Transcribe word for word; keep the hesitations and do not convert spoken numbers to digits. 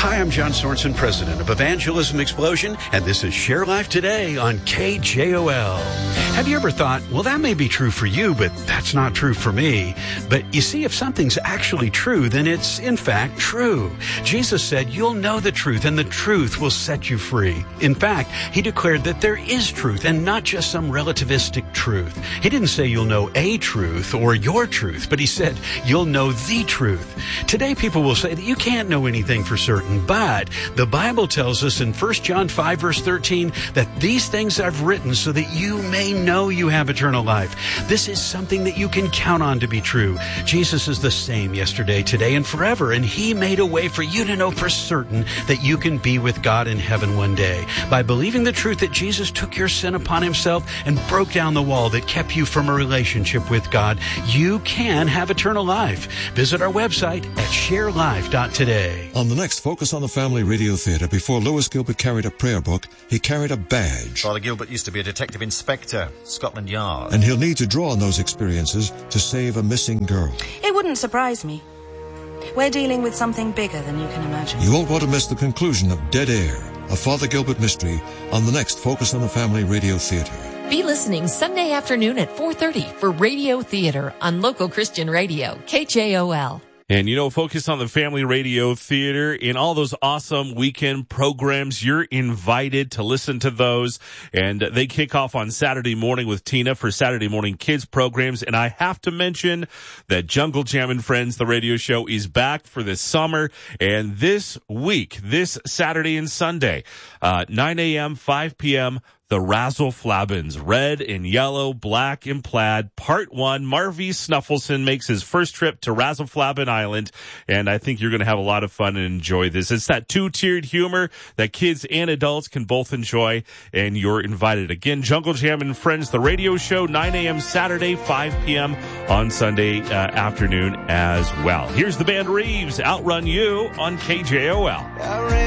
Hi, I'm John Sorensen, president of Evangelism Explosion, and this is Share Life Today on K J O L. Have you ever thought, well, that may be true for you, but that's not true for me? But you see, if something's actually true, then it's in fact true. Jesus said, you'll know the truth, and the truth will set you free. In fact, he declared that there is truth, and not just some relativistic truth. He didn't say you'll know a truth or your truth, but he said you'll know the truth. Today, people will say that you can't know anything for certain, but the Bible tells us in First John five, verse thirteen, that these things I've written so that you may know you have eternal life. This is something that you can count on to be true. Jesus is the same yesterday, today, and forever, and he made a way for you to know for certain that you can be with God in heaven one day. By believing the truth that Jesus took your sin upon himself and broke down the wall that kept you from a relationship with God, you can have eternal life. Visit our website at share life dot today. On the next Focus on the Family Radio Theater, before Lewis Gilbert carried a prayer book, he carried a badge. Father Gilbert used to be a detective inspector, Scotland Yard. And he'll need to draw on those experiences to save a missing girl. It wouldn't surprise me. We're dealing with something bigger than you can imagine. You won't want to miss the conclusion of Dead Air, a Father Gilbert mystery, on the next Focus on the Family Radio Theater. Be listening Sunday afternoon at four thirty for Radio Theater on local Christian radio, K J O L. And, you know, Focus on the Family Radio Theater, in all those awesome weekend programs, you're invited to listen to those. And they kick off on Saturday morning with Tina for Saturday morning kids programs. And I have to mention that Jungle Jam and Friends, the radio show, is back for this summer. And this week, this Saturday and Sunday, uh, nine a.m., five p.m., the Razzle Flabbins, red and yellow, black and plaid, part one. Marvy Snuffleson makes his first trip to Razzle Flabbin Island, and I think you're going to have a lot of fun and enjoy this. It's that two-tiered humor that kids and adults can both enjoy, and you're invited. Again, Jungle Jam and Friends, the radio show, nine a.m. Saturday, five p.m. on Sunday uh, afternoon as well. Here's the band Reeves, Outrun You on K J O L.